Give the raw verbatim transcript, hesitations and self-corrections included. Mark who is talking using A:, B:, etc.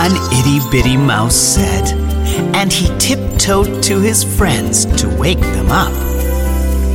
A: one itty-bitty mouse said, and he tiptoed to his friends to wake them up.